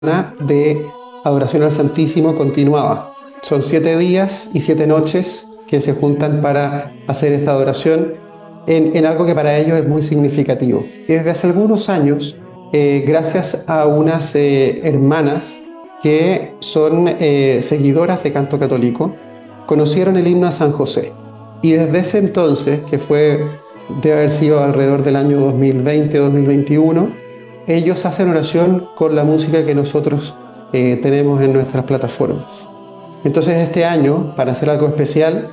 de adoración al Santísimo continuaba. Son 7 días y 7 noches que se juntan para hacer esta adoración en algo que para ellos es muy significativo. Desde hace algunos años, gracias a unas hermanas que son seguidoras de canto católico, conocieron el himno a San José. Y desde ese entonces, que debe haber sido alrededor del año 2020-2021, ellos hacen oración con la música que nosotros tenemos en nuestras plataformas. Entonces este año, para hacer algo especial,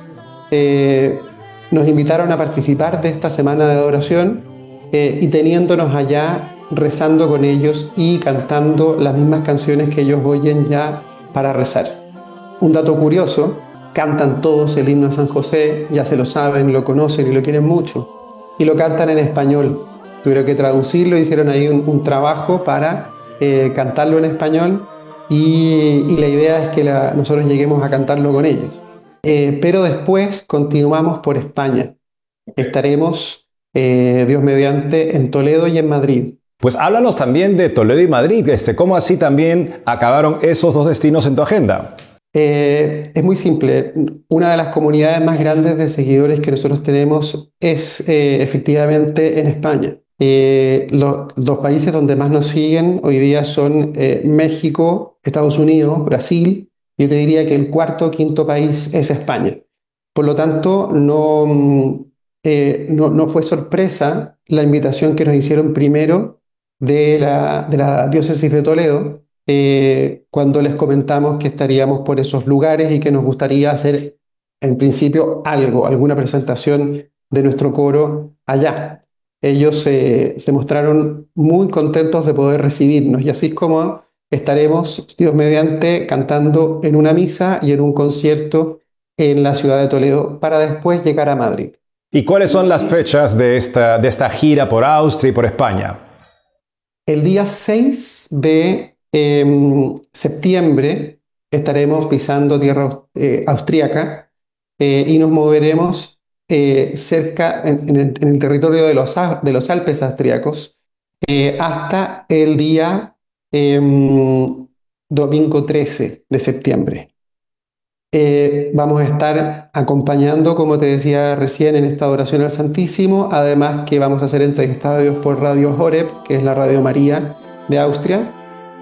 nos invitaron a participar de esta semana de adoración y teniéndonos allá rezando con ellos y cantando las mismas canciones que ellos oyen ya para rezar. Un dato curioso: cantan todos el himno a San José, ya se lo saben, lo conocen y lo quieren mucho, y lo cantan en español. Tuvieron que traducirlo, hicieron ahí un trabajo para cantarlo en español y la idea es que nosotros lleguemos a cantarlo con ellos. Pero después continuamos por España. Estaremos, Dios mediante, en Toledo y en Madrid. Pues háblanos también de Toledo y Madrid. ¿Cómo así también acabaron esos dos destinos en tu agenda? Es muy simple. Una de las comunidades más grandes de seguidores que nosotros tenemos es efectivamente en España. Los países donde más nos siguen hoy día son México, Estados Unidos, Brasil. Yo te diría que el cuarto o quinto país es España. Por lo tanto, no fue sorpresa la invitación que nos hicieron primero de la diócesis de Toledo, cuando les comentamos que estaríamos por esos lugares y que nos gustaría hacer, en principio, alguna presentación de nuestro coro allá. Ellos se mostraron muy contentos de poder recibirnos, y así es como estaremos, Dios mediante, cantando en una misa y en un concierto en la ciudad de Toledo para después llegar a Madrid. ¿Y cuáles son las fechas de esta gira por Austria y por España? El día 6 de septiembre estaremos pisando tierra austríaca y nos moveremos cerca en el territorio de los Alpes austríacos hasta el día domingo 13 de septiembre. Vamos a estar acompañando, como te decía recién, en esta adoración al Santísimo, además que vamos a ser entrevistados por Radio Horeb, que es la Radio María de Austria,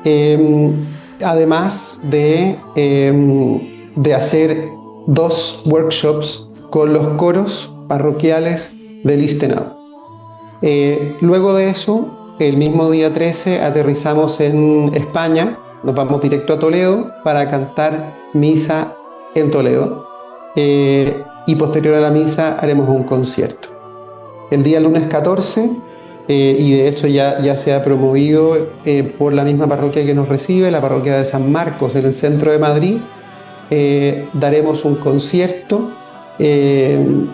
además de hacer 2 workshops con los coros parroquiales de Lichtenau. Luego de eso, el mismo día 13 aterrizamos en España, nos vamos directo a Toledo para cantar misa en Toledo, y posterior a la misa haremos un concierto. El día lunes 14, y de hecho ya se ha promovido por la misma parroquia que nos recibe, la parroquia de San Marcos en el centro de Madrid, daremos un concierto en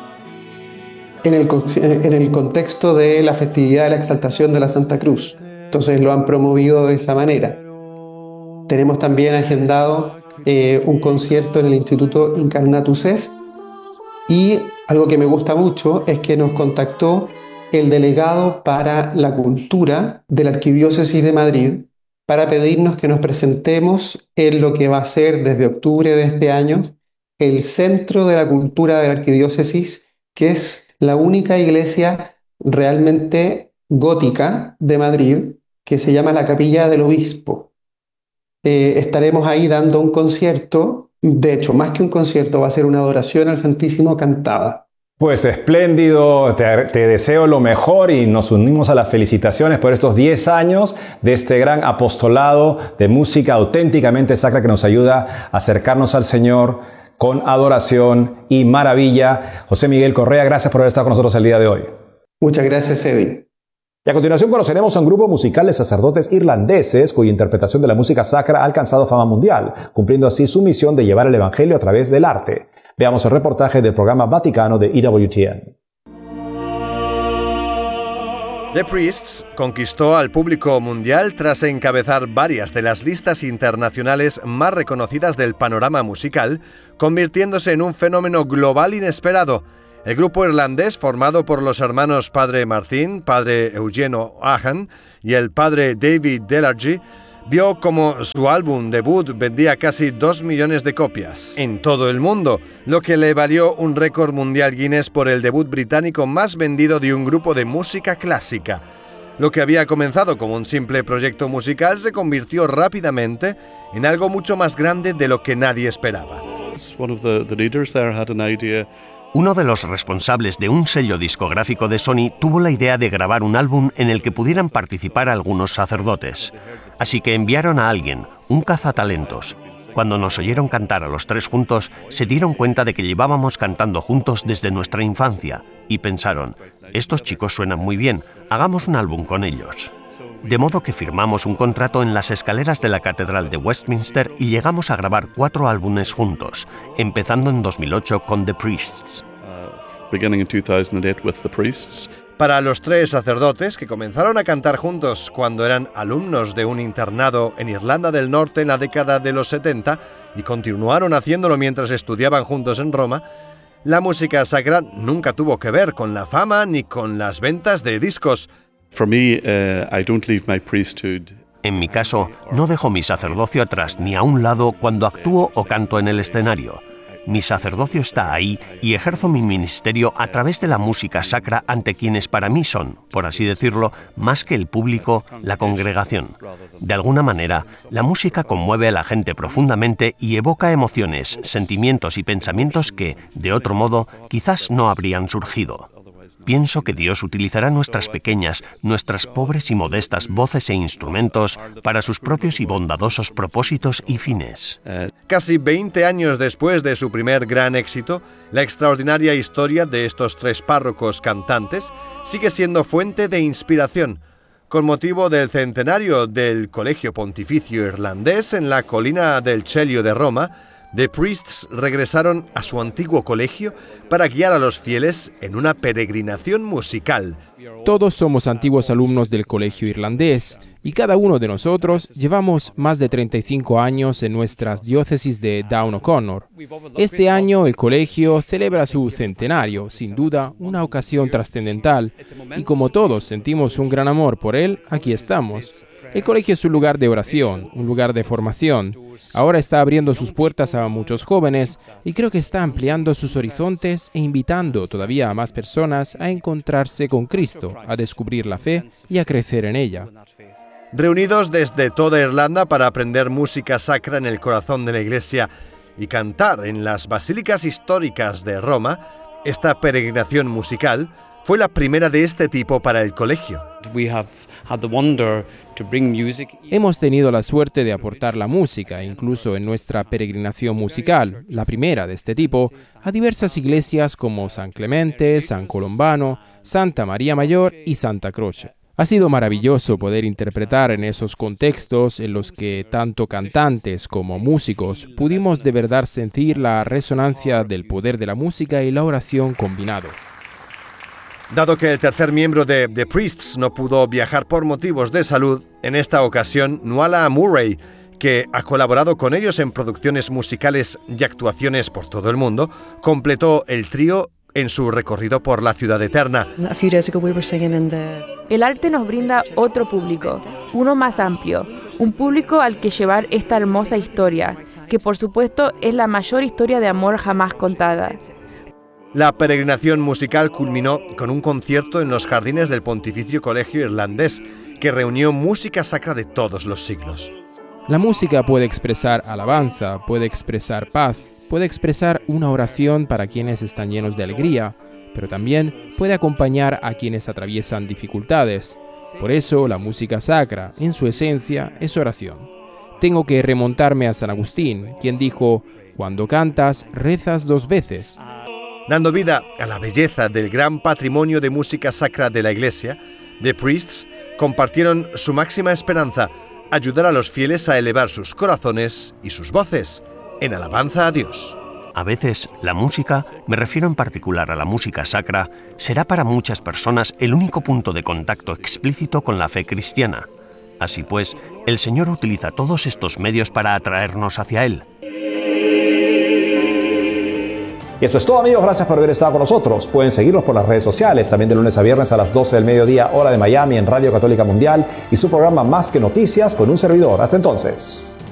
el contexto de la festividad de la exaltación de la Santa Cruz. Entonces lo han promovido de esa manera. Tenemos también agendado un concierto en el Instituto Incarnatus Est, y algo que me gusta mucho es que nos contactó el delegado para la cultura de la Arquidiócesis de Madrid para pedirnos que nos presentemos en lo que va a ser desde octubre de este año el Centro de la Cultura de la Arquidiócesis, que es la única iglesia realmente gótica de Madrid, que se llama la Capilla del Obispo. Estaremos ahí dando un concierto, de hecho, más que un concierto, va a ser una adoración al Santísimo cantada. Pues espléndido, te deseo lo mejor y nos unimos a las felicitaciones por estos 10 años de este gran apostolado de música auténticamente sacra que nos ayuda a acercarnos al Señor con adoración y maravilla. José Miguel Correa, gracias por haber estado con nosotros el día de hoy. Muchas gracias, Eddie. Y a continuación conoceremos a un grupo musical de sacerdotes irlandeses cuya interpretación de la música sacra ha alcanzado fama mundial, cumpliendo así su misión de llevar el evangelio a través del arte. Veamos el reportaje del programa Vaticano de EWTN. The Priests conquistó al público mundial tras encabezar varias de las listas internacionales más reconocidas del panorama musical, convirtiéndose en un fenómeno global inesperado. El grupo irlandés, formado por los hermanos Padre Martín, Padre Eugenio Ahan y el Padre David Delargy, vio como su álbum debut vendía casi 2 millones de copias en todo el mundo, lo que le valió un récord mundial Guinness por el debut británico más vendido de un grupo de música clásica. Lo que había comenzado como un simple proyecto musical se convirtió rápidamente en algo mucho más grande de lo que nadie esperaba. Uno de los responsables de un sello discográfico de Sony tuvo la idea de grabar un álbum en el que pudieran participar algunos sacerdotes. Así que enviaron a alguien, un cazatalentos. Cuando nos oyeron cantar a los tres juntos, se dieron cuenta de que llevábamos cantando juntos desde nuestra infancia y pensaron, estos chicos suenan muy bien, hagamos un álbum con ellos. De modo que firmamos un contrato en las escaleras de la Catedral de Westminster y llegamos a grabar 4 álbumes juntos, empezando en 2008 con The Priests. Para los 3 sacerdotes, que comenzaron a cantar juntos cuando eran alumnos de un internado en Irlanda del Norte en la década de los 70 y continuaron haciéndolo mientras estudiaban juntos en Roma, la música sacra nunca tuvo que ver con la fama ni con las ventas de discos. En mi caso, no dejo mi sacerdocio atrás ni a un lado cuando actúo o canto en el escenario. Mi sacerdocio está ahí y ejerzo mi ministerio a través de la música sacra ante quienes para mí son, por así decirlo, más que el público, la congregación. De alguna manera, la música conmueve a la gente profundamente y evoca emociones, sentimientos y pensamientos que, de otro modo, quizás no habrían surgido. Pienso que Dios utilizará nuestras pequeñas, nuestras pobres y modestas voces e instrumentos para sus propios y bondadosos propósitos y fines. Casi 20 años después de su primer gran éxito, la extraordinaria historia de estos 3 párrocos cantantes sigue siendo fuente de inspiración. Con motivo del centenario del Colegio Pontificio Irlandés en la colina del Celio de Roma, The Priests regresaron a su antiguo colegio para guiar a los fieles en una peregrinación musical. Todos somos antiguos alumnos del colegio irlandés y cada uno de nosotros llevamos más de 35 años en nuestras diócesis de Down O'Connor. Este año el colegio celebra su centenario, sin duda una ocasión trascendental, y como todos sentimos un gran amor por él, aquí estamos. El colegio es un lugar de oración, un lugar de formación. Ahora está abriendo sus puertas a muchos jóvenes y creo que está ampliando sus horizontes e invitando todavía a más personas a encontrarse con Cristo, a descubrir la fe y a crecer en ella. Reunidos desde toda Irlanda para aprender música sacra en el corazón de la Iglesia y cantar en las basílicas históricas de Roma, esta peregrinación musical fue la primera de este tipo para el colegio. Hemos tenido la suerte de aportar la música, incluso en nuestra peregrinación musical, la primera de este tipo, a diversas iglesias como San Clemente, San Colombano, Santa María Mayor y Santa Croce. Ha sido maravilloso poder interpretar en esos contextos en los que tanto cantantes como músicos pudimos de verdad sentir la resonancia del poder de la música y la oración combinado. Dado que el tercer miembro de The Priests no pudo viajar por motivos de salud, en esta ocasión Nuala Murray, que ha colaborado con ellos en producciones musicales y actuaciones por todo el mundo, completó el trío en su recorrido por la ciudad eterna. El arte nos brinda otro público, uno más amplio, un público al que llevar esta hermosa historia, que por supuesto es la mayor historia de amor jamás contada. La peregrinación musical culminó con un concierto en los jardines del Pontificio Colegio Irlandés, que reunió música sacra de todos los siglos. La música puede expresar alabanza, puede expresar paz, puede expresar una oración para quienes están llenos de alegría, pero también puede acompañar a quienes atraviesan dificultades. Por eso, la música sacra, en su esencia, es oración. Tengo que remontarme a San Agustín, quien dijo, «Cuando cantas, rezas 2 veces». Dando vida a la belleza del gran patrimonio de música sacra de la Iglesia, The Priests compartieron su máxima esperanza, ayudar a los fieles a elevar sus corazones y sus voces en alabanza a Dios. A veces, la música, me refiero en particular a la música sacra, será para muchas personas el único punto de contacto explícito con la fe cristiana. Así pues, el Señor utiliza todos estos medios para atraernos hacia Él. Y eso es todo, amigos. Gracias por haber estado con nosotros. Pueden seguirnos por las redes sociales, también de lunes a viernes a las 12 del mediodía, hora de Miami, en Radio Católica Mundial, y su programa Más que Noticias con un servidor. Hasta entonces.